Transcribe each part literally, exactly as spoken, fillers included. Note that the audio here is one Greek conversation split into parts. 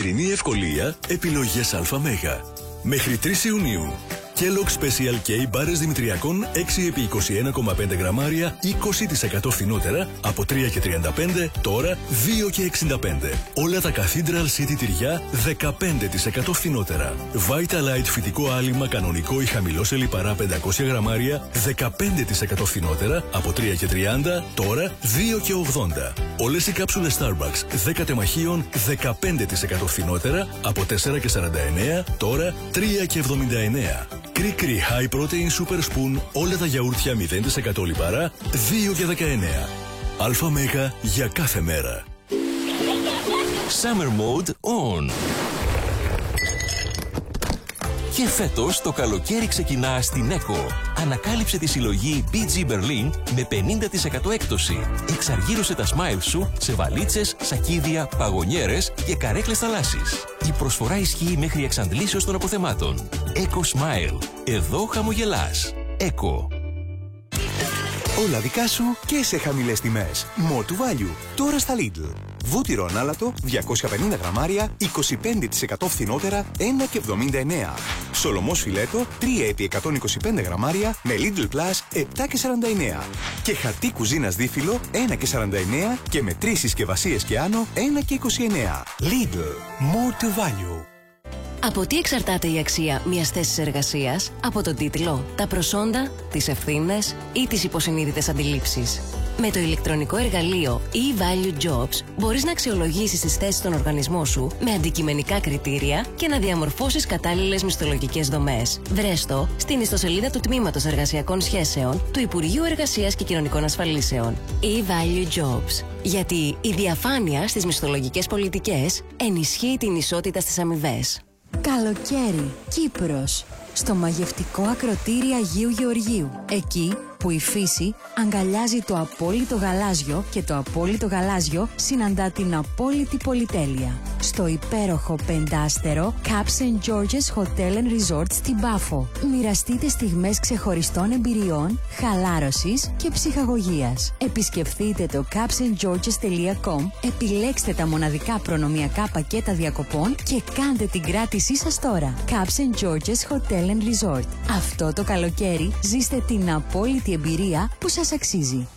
καθημερινή ευκολία, επιλογές ΑΜ. Μέχρι τρεις Ιουνίου. Kellogg Special K μπάρες δημητριακών έξι επί είκοσι ένα κόμμα πέντε γραμμάρια είκοσι τοις εκατό φθηνότερα από τρία και τριάντα πέντε, τώρα δύο και εξήντα πέντε. Όλα τα Cathedral City τυριά δεκαπέντε τοις εκατό φθηνότερα. Vitalite φυτικό άλυμα κανονικό ή χαμηλό σε λιπαρά πεντακόσια γραμμάρια δεκαπέντε τοις εκατό φθηνότερα από τρία και τριάντα, τώρα δύο και ογδόντα. Όλες οι κάψουλες Starbucks δέκα τεμαχίων δεκαπέντε τοις εκατό φθηνότερα από τέσσερα και σαράντα εννέα, τώρα τρία και εβδομήντα εννέα. Κρι-κρι High Protein Super Spoon όλα τα γιαούρτια μηδέν τοις εκατό λιπαρά δύο και δεκαεννέα. ΑΜ για κάθε μέρα. Summer Mode On. Και φέτος το καλοκαίρι ξεκινά στην ECO. Ανακάλυψε τη συλλογή μπι τζι Berlin με πενήντα τοις εκατό έκπτωση. Εξαργύρωσε τα smiles σου σε βαλίτσες, σακίδια, παγωνιέρες και καρέκλες θαλάσσης. Η προσφορά ισχύει μέχρι εξαντλήσεως των αποθεμάτων. ECO Smile. Εδώ χαμογελάς. ECO. Όλα δικά σου και σε χαμηλές τιμές. More to value. Τώρα στα Lidl. Βούτυρο ανάλατο διακόσια πενήντα γραμμάρια είκοσι πέντε τοις εκατό φθηνότερα ένα και εβδομήντα εννέα. Σολομός φιλέτο τρία επί εκατόν είκοσι πέντε γραμμάρια με Lidl Plus επτά και σαράντα εννέα. Και χαρτί κουζίνας δίφυλλο ένα και σαράντα εννέα και με τρεις συσκευασίες και άνω ένα και είκοσι εννέα. Lidl. More to value. Από τι εξαρτάται η αξία μιας θέσης εργασίας? Από τον τίτλο, τα προσόντα, τις ευθύνες ή τις υποσυνείδητες αντιλήψεις. Με το ηλεκτρονικό εργαλείο e-Value Jobs μπορείς να αξιολογήσεις τις θέσεις στον οργανισμό σου με αντικειμενικά κριτήρια και να διαμορφώσεις κατάλληλες μισθολογικές δομές. Βρες το στην ιστοσελίδα του Τμήματος Εργασιακών Σχέσεων του Υπουργείου Εργασίας και Κοινωνικών Ασφαλίσεων. e-Value Jobs. Γιατί η διαφάνεια στις μισθολογικές πολιτικές ενισχύει την ισότητα στις αμοιβές. Καλοκαίρι, Κύπρος. Στο μαγευτικό ακροτήρι Αγίου Γεωργίου. Εκεί που η φύση αγκαλιάζει το απόλυτο γαλάζιο και το απόλυτο γαλάζιο συναντά την απόλυτη πολυτέλεια. Στο υπέροχο πεντάστερο Caps and Georges Hotel and Resort στην Πάφο. Μοιραστείτε στιγμές ξεχωριστών εμπειριών, χαλάρωσης και ψυχαγωγίας. Επισκεφθείτε το caps and georges τελεία com, επιλέξτε τα μοναδικά προνομιακά πακέτα διακοπών και κάντε την κράτησή σας τώρα. Caps and Georges Hotel and Resort. Αυτό το καλοκαίρι ζήστε την απόλυτη εμπειρία που σας αξίζει.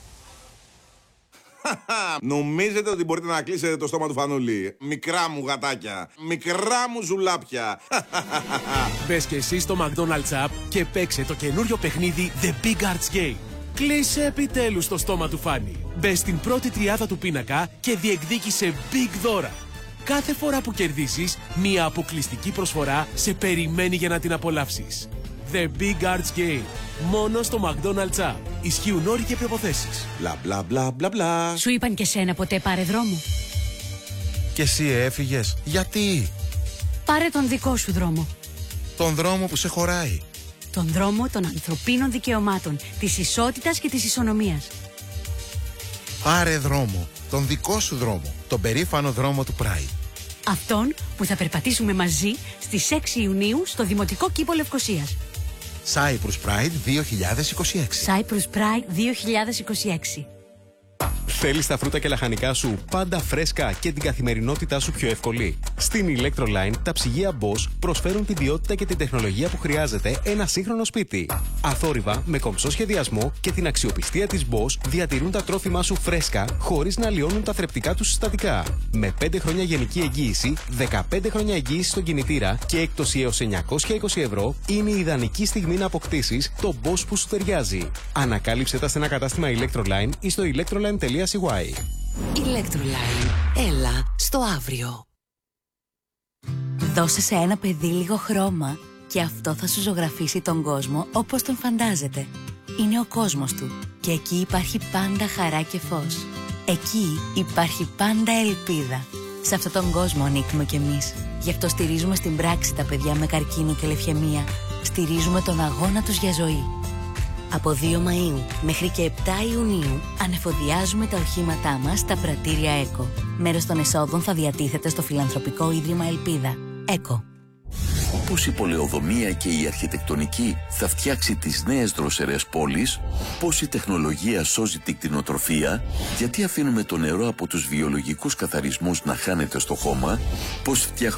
Νομίζετε ότι μπορείτε να κλείσετε το στόμα του Φανούλη? Μικρά μου γατάκια, μικρά μου ζουλάπια. Μπες και εσύ στο McDonald's App και παίξε το καινούριο παιχνίδι The Big Arts Game. Κλείσε επιτέλους το στόμα του Φάνη. Μπες στην πρώτη τριάδα του πίνακα και διεκδίκησε big δώρα. Κάθε φορά που κερδίσεις, μία αποκλειστική προσφορά σε περιμένει για να την απολαύσεις. The Big Arts Game. Μόνο στο McDonald's App. Ισχύουν όροι και προϋποθέσεις. Μπλα μπλα μπλα μπλα μπλα. Σου είπαν και σένα ποτέ πάρε δρόμο? Και εσύ έφυγες? Γιατί? Πάρε τον δικό σου δρόμο. Τον δρόμο που σε χωράει. Τον δρόμο των ανθρωπίνων δικαιωμάτων, της ισότητας και της ισονομίας. Πάρε δρόμο. Τον δικό σου δρόμο. Τον περήφανο δρόμο του Pride. Αυτόν που θα περπατήσουμε μαζί στις έξι Ιουνίου στο Δημοτικό Κήπο Λευκωσίας. Cyprus Pride δύο χιλιάδες είκοσι έξι. Cyprus Pride δύο χιλιάδες είκοσι έξι. Θέλεις τα φρούτα και λαχανικά σου πάντα φρέσκα και την καθημερινότητά σου πιο εύκολη? Στην Electroline τα ψυγεία Bosch προσφέρουν την ποιότητα και την τεχνολογία που χρειάζεται ένα σύγχρονο σπίτι. Αθόρυβα, με κομψό σχεδιασμό και την αξιοπιστία της Bosch διατηρούν τα τρόφιμά σου φρέσκα χωρίς να αλλοιώνουν τα θρεπτικά τους συστατικά. Με πέντε χρόνια γενική εγγύηση, δεκαπέντε χρόνια εγγύηση στον κινητήρα και έκπτωση έως εννιακόσια είκοσι ευρώ, είναι η ιδανική στιγμή να αποκτήσεις το Bosch που σου ταιριάζει. Ανακάλυψε τα σε ένα κατάστημα Electroline ή στο electroline τελεία σι γουάι. Electroline. Έλα στο αύριο. Δώσε σε ένα παιδί λίγο χρώμα και αυτό θα σου ζωγραφίσει τον κόσμο όπως τον φαντάζεται. Είναι ο κόσμος του και εκεί υπάρχει πάντα χαρά και φως. Εκεί υπάρχει πάντα ελπίδα. Σε αυτόν τον κόσμο ανήκουμε κι εμείς. Γι' αυτό στηρίζουμε στην πράξη τα παιδιά με καρκίνο και λευκαιμία. Στηρίζουμε τον αγώνα τους για ζωή. Από δύο Μαΐου μέχρι και επτά Ιουνίου ανεφοδιάζουμε τα οχήματά μας στα πρατήρια ΕΚΟ. Μέρος των εσόδων θα διατίθεται στο Φιλανθρωπικό Ίδρυμα Ελπίδα. ΕΚΟ. Πώς η πολεοδομία και η αρχιτεκτονική θα φτιάξει τις νέες δροσερές πόλεις, πώς η τεχνολογία σώζει την κτηνοτροφία, γιατί αφήνουμε το νερό από τους βιολογικούς καθαρισμούς να χάνεται στο χώμα, πώς φτιάχνουμε